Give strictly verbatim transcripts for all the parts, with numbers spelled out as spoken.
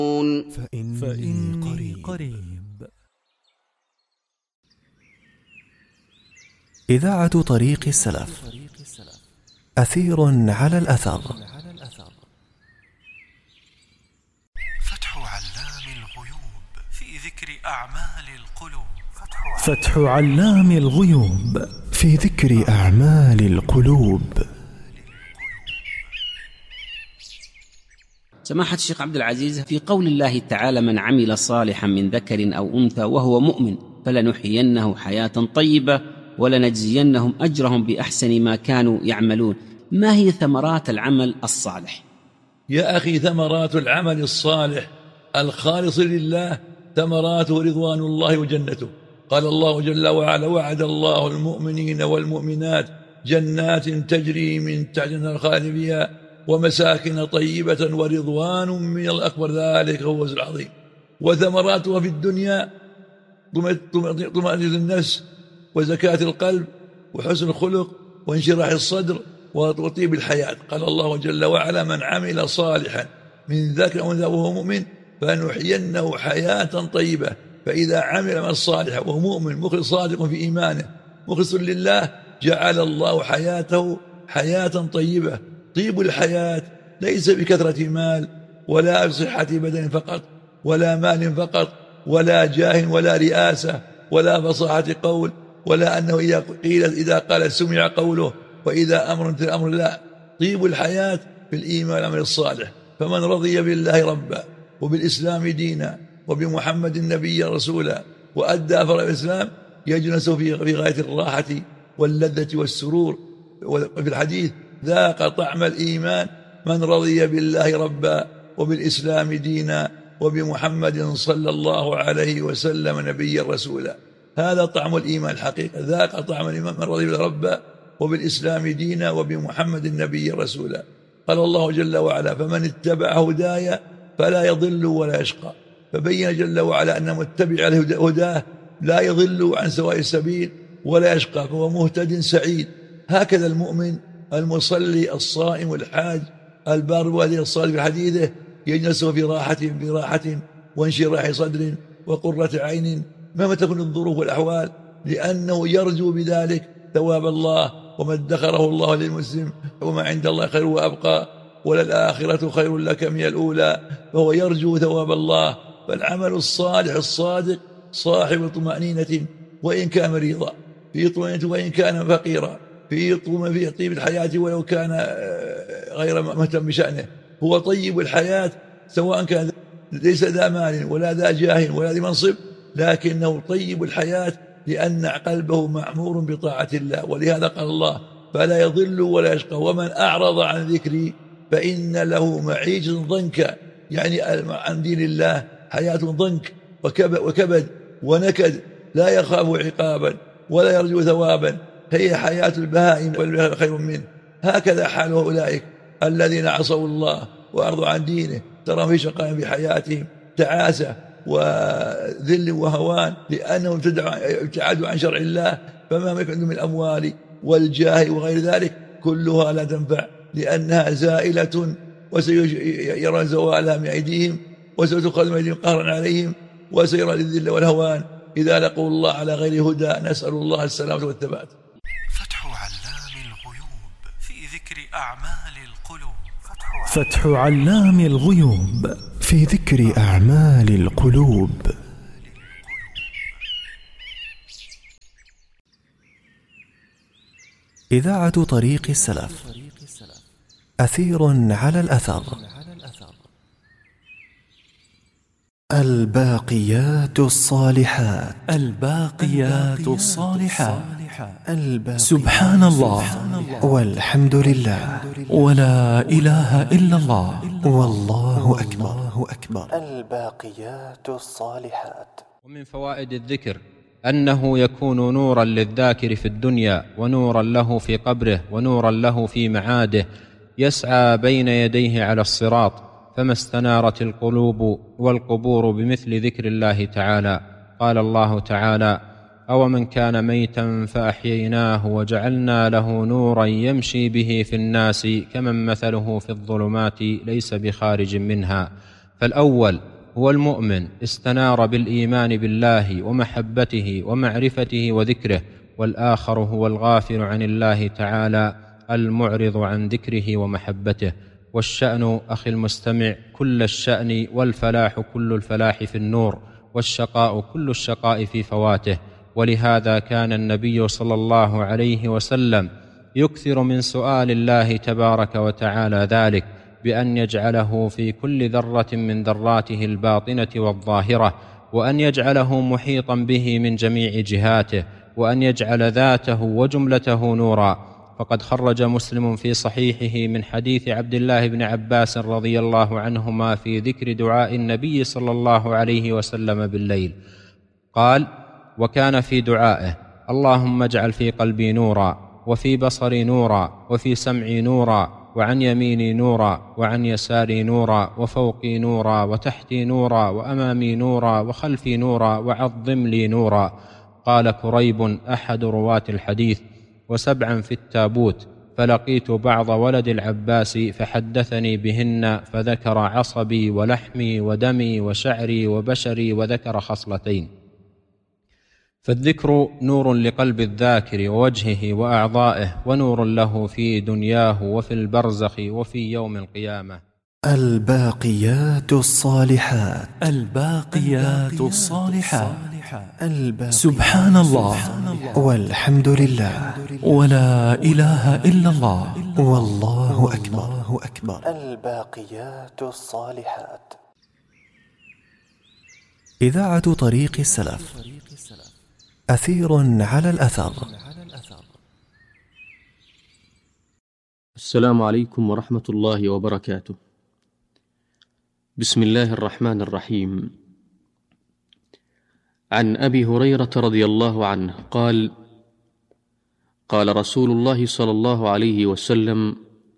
فإني, فإني قريب, قريب. إذاعة طريق السلف، أثير على الأثر. فتح علام الغيوب في ذكر أعمال القلوب. فتح علام الغيوب في ذكر أعمال القلوب. سماحة الشيخ عبد العزيز، في قول الله تعالى: من عمل صالحا من ذكر أو أنثى وهو مؤمن فلنحيينه حياة طيبة ولنجزينهم أجرهم بأحسن ما كانوا يعملون، ما هي ثمرات العمل الصالح؟ يا أخي، ثمرات العمل الصالح الخالص لله ثمراته رضوان الله وجنته. قال الله جل وعلا: وعد الله المؤمنين والمؤمنات جنات تجري من تحتها الخالدين فيها ومساكن طيبة ورضوان من الأكبر، ذلك هو الفوز العظيم. وثمراتها في الدنيا طمأنينة النفس وزكاة القلب وحسن الخلق وانشراح الصدر وطيب الحياة. قال الله جل وعلا: من عمل صالحا من ذكر أو أنثى وهو مؤمن فنحيينه حياة طيبة. فإذا عمل من الصالح وهو مؤمن مخلص صادق في إيمانه مخلص لله، جعل الله حياته حياة طيبة. طيب الحياة ليس بكثرة مال ولا بصحة بدن فقط ولا مال فقط ولا جاه ولا رئاسة ولا فصاحة قول ولا أنه إذا قيل إذا قال سمع قوله وإذا أمر مثل أمر. لا، طيب الحياة في الإيمان والعمل الصالح. فمن رضي بالله ربا وبالإسلام دينا وبمحمد نبيا رسولا وأدى فرض الإسلام يجلس في غاية الراحة واللذة والسرور. وفي الحديث: ذاق طعم الإيمان من رضي بالله ربا وبالإسلام دينا وبمحمد صلى الله عليه وسلم نبيا رسولا. هذا طعم الإيمان الحقيقة، ذاق طعم الإيمان من رضي بالله ربا وبالإسلام دينا وبمحمد نبيا رسولا. قال الله جل وعلا: فمن اتبع هدايا فلا يضل ولا يشقى. فبين جل وعلا أن متبع هداه لا يضل عن سواء السبيل ولا يشقى، فهو مهتد سعيد. هكذا المؤمن المصلي الصائم الحاج البار والديه الصالح في حديثه يجلس في راحة في راحة وانشراح صدر وقرة عين مهما تكن الظروف والأحوال، لأنه يرجو بذلك ثواب الله وما ادخره الله للمسلم وما عند الله خير وأبقى وللآخرة خير لك من الأولى، فهو يرجو ثواب الله. فالعمل الصالح الصادق صاحب طمأنينة وإن كان مريضا، في طمأنينة وإن كان فقيرا، في في طيب الحياة ولو كان غير مهتم بشأنه. هو طيب الحياة سواء كان ليس ذا مال ولا ذا جاه ولا ذي منصب، لكنه طيب الحياة لأن قلبه معمور بطاعة الله. ولهذا قال الله: فلا يضل ولا يشقى ومن أعرض عن ذكري فإن له معيشة ضنكا، يعني عن دين الله حياة ضنك وكبد ونكد، لا يخاف عقابا ولا يرجو ثوابا، هي حياة البهائم والبهائم خير منه. هكذا حال أولئك الذين عصوا الله وأرضوا عن دينه، ترى في شقاء في حياتهم تعاسة وذل وهوان لأنهم ابتعدوا عن شرع الله. فما يكون من الأموال والجاه وغير ذلك كلها لا تنفع لأنها زائلة وسيرى زوالها من أيديهم وستأخذ من أيديهم قهرا عليهم وسيرى للذل والهوان إذا لقوا الله على غير هدى. نسأل الله السلامة والثبات. فتح علام الغيوب في ذكر أعمال القلوب. فتح علام الغيوب في ذكر أعمال القلوب. إذاعة طريق السلف، أثير على الأثر. الباقيات الصالحات. الباقيات الصالحات. سبحان الله والحمد لله ولا إله إلا الله والله أكبر. الباقيات الصالحات. ومن فوائد الذكر أنه يكون نورا للذاكر في الدنيا ونورا له في قبره ونورا له في معاده، يسعى بين يديه على الصراط، فما استنارت القلوب والقبور بمثل ذكر الله تعالى. قال الله تعالى: أومن كان ميتا فأحييناه وجعلنا له نورا يمشي به في الناس كمن مثله في الظلمات ليس بخارج منها. فالأول هو المؤمن استنار بالإيمان بالله ومحبته ومعرفته وذكره، والآخر هو الغافل عن الله تعالى المعرض عن ذكره ومحبته. والشأن أخي المستمع كل الشأن، والفلاح كل الفلاح في النور، والشقاء كل الشقاء في فواته. ولهذا كان النبي صلى الله عليه وسلم يكثر من سؤال الله تبارك وتعالى ذلك بأن يجعله في كل ذرة من ذراته الباطنة والظاهرة، وأن يجعله محيطا به من جميع جهاته، وأن يجعل ذاته وجملته نورا. فقد خرج مسلم في صحيحه من حديث عبد الله بن عباس رضي الله عنهما في ذكر دعاء النبي صلى الله عليه وسلم بالليل، قال: وكان في دعائه: اللهم اجعل في قلبي نورا، وفي بصري نورا، وفي سمعي نورا، وعن يميني نورا، وعن يساري نورا، وفوقي نورا، وتحتي نورا، وأمامي نورا، وخلفي نورا، وعظم لي نورا. قال كريب أحد رواة الحديث: وسبعا في التابوت، فلقيت بعض ولد العباس فحدثني بهن، فذكر عصبي ولحمي ودمي وشعري وبشري، وذكر خصلتين. فالذكر نور لقلب الذاكر ووجهه وأعضائه، ونور له في دنياه وفي البرزخ وفي يوم القيامة. الباقيات الصالحات. الباقيات الصالحات. سبحان الله والحمد لله ولا إله إلا الله والله أكبر. الباقيات الصالحات. إذاعة طريق السلف، أثير على الأثر. السلام عليكم ورحمة الله وبركاته. بسم الله الرحمن الرحيم. عن أبي هريرة رضي الله عنه قال: قال رسول الله صلى الله عليه وسلم: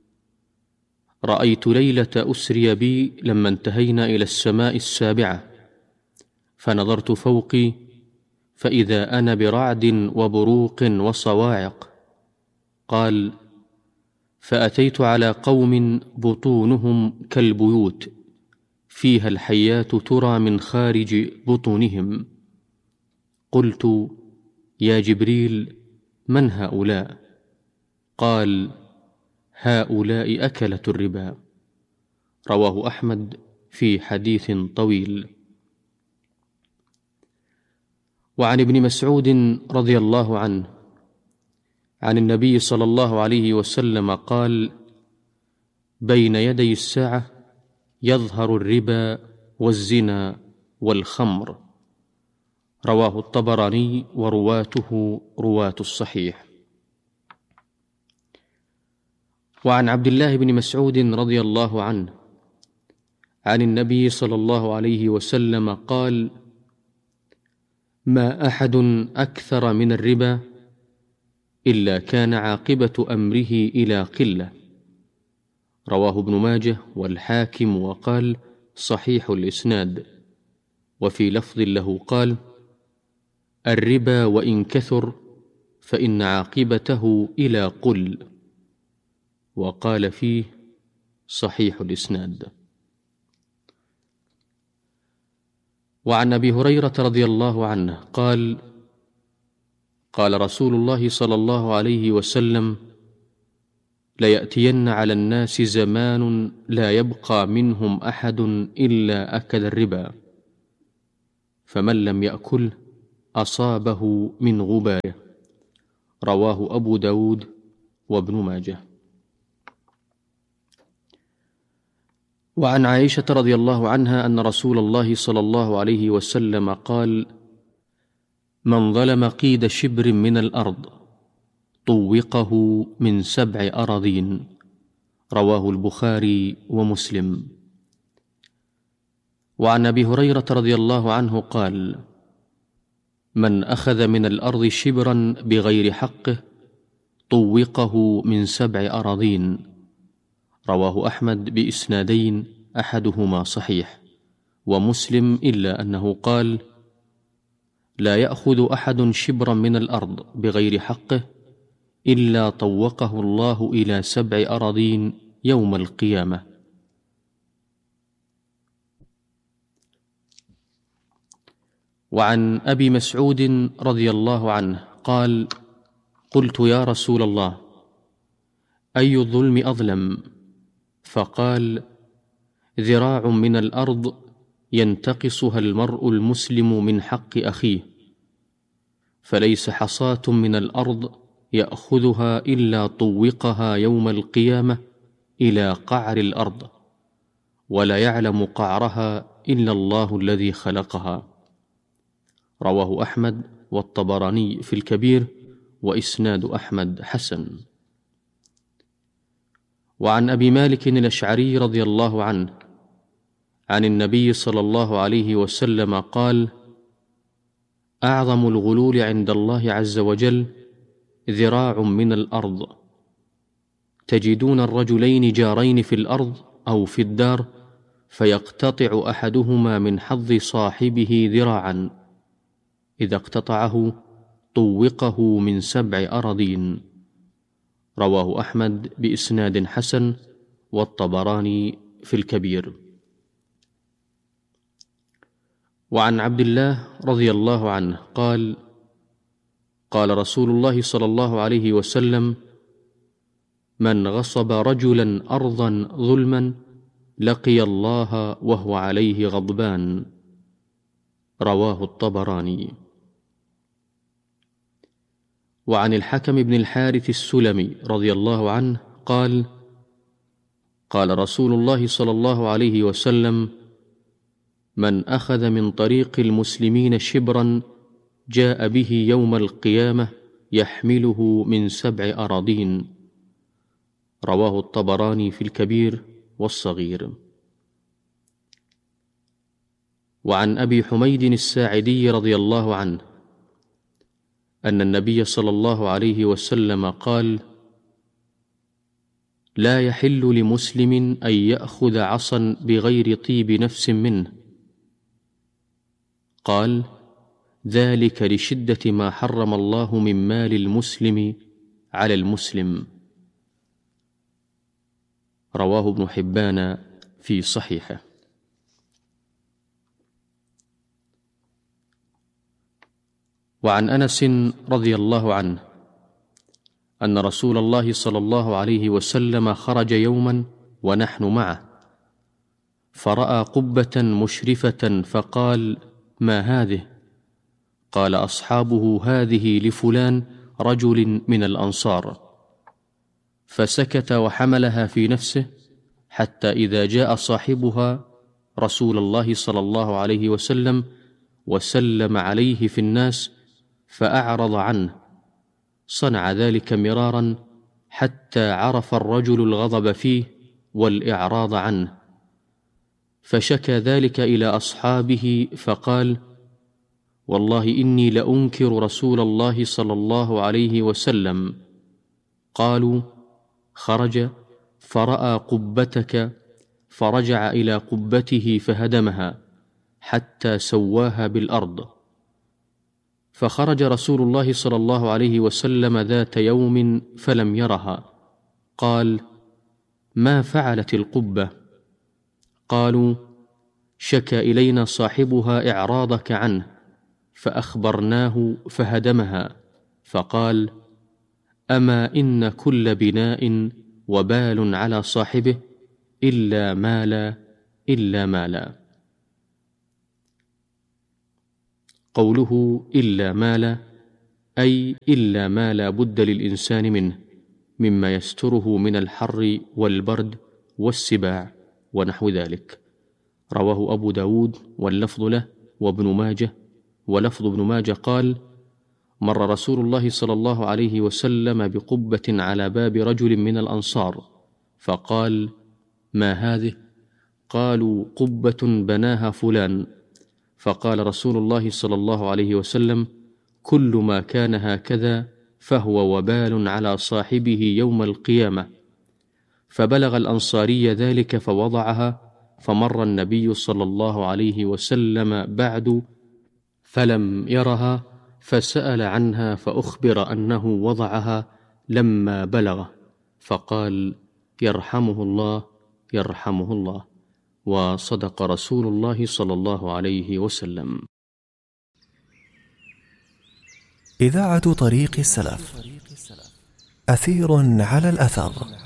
رأيت ليلة أسري بي لما انتهينا إلى السماء السابعة، فنظرت فوقي فإذا أنا برعد وبروق وصواعق. قال: فأتيت على قوم بطونهم كالبيوت، فيها الحيات ترى من خارج بطونهم. قلت: يا جبريل، من هؤلاء؟ قال: هؤلاء أكلة الربا. رواه أحمد في حديث طويل. وعن ابن مسعود رضي الله عنه عن النبي صلى الله عليه وسلم قال: بين يدي الساعة يظهر الربا والزنا والخمر. رواه الطبراني ورواته رواة الصحيح. وعن عبد الله بن مسعود رضي الله عنه عن النبي صلى الله عليه وسلم قال: ما أحد أكثر من الربا إلا كان عاقبة أمره إلى قلة. رواه ابن ماجه والحاكم وقال: صحيح الإسناد. وفي لفظ له قال: الربا وإن كثر فإن عاقبته إلى قل. وقال فيه: صحيح الإسناد. وعن أبي هريرة رضي الله عنه قال: قال رسول الله صلى الله عليه وسلم: ليأتين على الناس زمان لا يبقى منهم أحد إلا أكل الربا، فمن لم يأكل أصابه من غباره. رواه أبو داود وابن ماجه. وعن عائشة رضي الله عنها أن رسول الله صلى الله عليه وسلم قال: من ظلم قيد شبر من الأرض طوقه من سبع أراضين. رواه البخاري ومسلم. وعن أبي هريرة رضي الله عنه قال: من أخذ من الأرض شبرا بغير حقه طوقه من سبع أراضين. رواه أحمد بإسنادين أحدهما صحيح، ومسلم إلا أنه قال: لا يأخذ أحد شبرا من الأرض بغير حقه إلا طوقه الله إلى سبع أراضين يوم القيامة. وعن أبي مسعود رضي الله عنه قال: قلت يا رسول الله، أي الظلم أظلم؟ فقال: ذراع من الأرض ينتقصها المرء المسلم من حق أخيه، فليس حصاة من الأرض يأخذها إلا طوقها يوم القيامة إلى قعر الأرض، ولا يعلم قعرها إلا الله الذي خلقها. رواه أحمد والطبراني في الكبير، وإسناد أحمد حسن. وعن أبي مالك الأشعري رضي الله عنه عن النبي صلى الله عليه وسلم قال: أعظم الغلول عند الله عز وجل ذراع من الأرض، تجدون الرجلين جارين في الأرض أو في الدار، فيقتطع أحدهما من حظ صاحبه ذراعا، إذا اقتطعه طوقه من سبع أراضين. رواه أحمد بإسناد حسن، والطبراني في الكبير. وعن عبد الله رضي الله عنه قال: قال رسول الله صلى الله عليه وسلم: من غصب رجلا أرضا ظلما لقي الله وهو عليه غضبان. رواه الطبراني. وعن الحكم بن الحارث السلمي رضي الله عنه قال: قال رسول الله صلى الله عليه وسلم: من أخذ من طريق المسلمين شبرا جاء به يوم القيامة يحمله من سبع أراضين. رواه الطبراني في الكبير والصغير. وعن أبي حميد الساعدي رضي الله عنه أن النبي صلى الله عليه وسلم قال: لا يحل لمسلم أن يأخذ عصا بغير طيب نفس منه. قال: ذلك لشدة ما حرم الله من مال المسلم على المسلم. رواه ابن حبان في صحيحه. وعن أنس رضي الله عنه أن رسول الله صلى الله عليه وسلم خرج يوما ونحن معه، فرأى قبة مشرفة فقال: ما هذه؟ قال أصحابه: هذه لفلان رجل من الأنصار. فسكت وحملها في نفسه، حتى إذا جاء صاحبها رسول الله صلى الله عليه وسلم وسلم عليه في الناس فأعرض عنه، صنع ذلك مرارا حتى عرف الرجل الغضب فيه والإعراض عنه، فشكى ذلك إلى أصحابه فقال: والله إني لأنكر رسول الله صلى الله عليه وسلم. قالوا: خرج فرأى قبتك فرجع إلى قبته فهدمها حتى سواها بالأرض. فخرج رسول الله صلى الله عليه وسلم ذات يوم فلم يرها، قال: ما فعلت القبة؟ قالوا: شكى إلينا صاحبها إعراضك عنه فأخبرناه فهدمها. فقال: أما إن كل بناء وبال على صاحبه إلا مالا إلا مالا. قوله إلا مالا أي إلا ما لا بد للإنسان منه مما يستره من الحر والبرد والسباع ونحو ذلك. رواه أبو داود واللفظ له وابن ماجه، ولفظ ابن ماجه قال: مر رسول الله صلى الله عليه وسلم بقبة على باب رجل من الأنصار، فقال: ما هذه؟ قالوا: قبة بناها فلان. فقال رسول الله صلى الله عليه وسلم: كل ما كان هكذا فهو وبال على صاحبه يوم القيامة. فبلغ الأنصاري ذلك فوضعها، فمر النبي صلى الله عليه وسلم بعد فلم يرها، فسأل عنها فأخبر أنه وضعها لما بلغ، فقال: يرحمه الله يرحمه الله. وصدق رسول الله صلى الله عليه وسلم. إذاعة طريق السلف. أثير على الأثر.